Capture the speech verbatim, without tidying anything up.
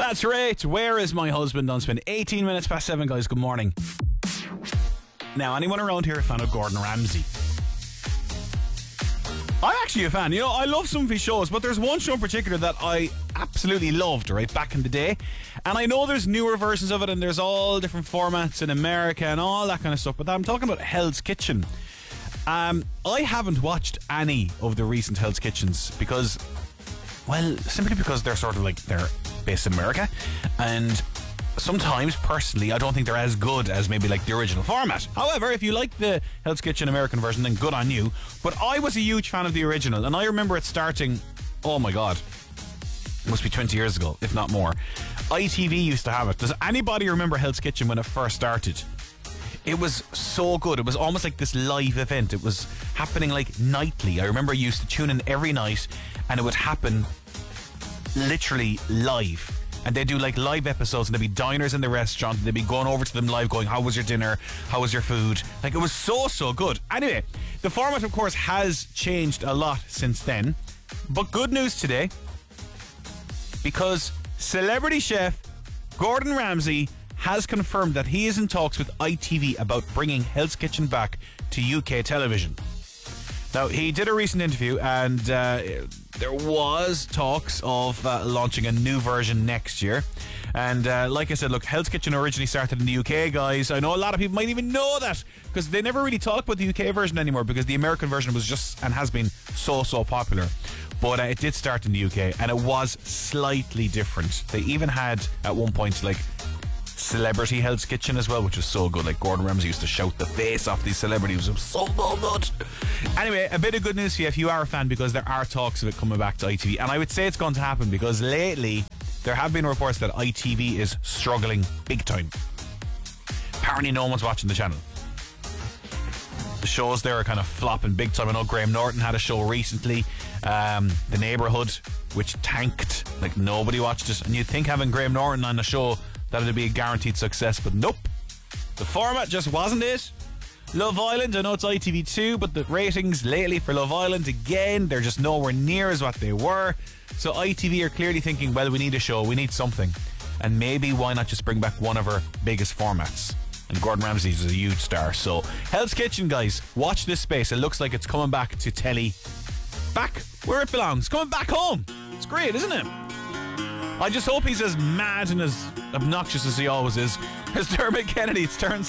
That's right. Where is my husband? On spin. eighteen minutes past seven, guys. Good morning. Now, anyone around here a fan of Gordon Ramsay? I'm actually a fan. You know, I love some of his shows, but there's one show in particular that I absolutely loved, right, back in the day. And I know there's newer versions of it, and there's all different formats in America and all that kind of stuff, but I'm talking about Hell's Kitchen. Um, I haven't watched any of the recent Hell's Kitchens because, well, simply because they're sort of like, they're based in America, and sometimes, personally, I don't think they're as good as maybe like the original format. However, if you like the Hell's Kitchen American version, then good on you. But I was a huge fan of the original, and I remember it starting, oh my god, it must be twenty years ago, if not more. I T V used to have it. Does anybody remember Hell's Kitchen when it first started? It was so good. It was almost like this live event. It was happening like nightly. I remember I used to tune in every night, and it would happen literally live. And they do like live episodes, and there'd be diners in the restaurant, and they'd be going over to them live going, how was your dinner? How was your food? Like, it was so, so good. Anyway, the format, of course, has changed a lot since then. But good news today, because celebrity chef Gordon Ramsay has confirmed that he is in talks with I T V about bringing Hell's Kitchen back to U K television. Now, he did a recent interview, and uh, there was talks of uh, launching a new version next year. And uh, like I said, look, Hell's Kitchen originally started in the U K, guys. I know a lot of people might even know that, because they never really talk about the U K version anymore, because the American version was just, and has been, so, so popular. But uh, it did start in the U K, and it was slightly different. They even had, at one point, like, celebrity Hell's Kitchen as well, which was so good. Like, Gordon Ramsay used to shout the face off these celebrities. It was so, so good. Anyway, a bit of good news for you if you are a fan, because there are talks of it coming back to I T V, and I would say it's going to happen, because lately there have been reports that I T V is struggling big time. Apparently no one's watching the channel. The shows there are kind of flopping big time. I know Graham Norton had a show recently, um, The Neighbourhood, which tanked. Like, nobody watched it, and you'd think having Graham Norton on the show that it'd be a guaranteed success, but nope. The format just wasn't it. Love Island, I know it's I T V two, but the ratings lately for Love Island, again, they're just nowhere near as what they were. So I T V are clearly thinking, well, we need a show, we need something. And maybe why not just bring back one of our biggest formats? And Gordon Ramsay is a huge star. So Hell's Kitchen, guys, watch this space. It looks like it's coming back to telly. Back where it belongs. Coming back home. It's great, isn't it? I just hope he's as mad and as obnoxious as he always is. There's Dermot Kennedy. It's turns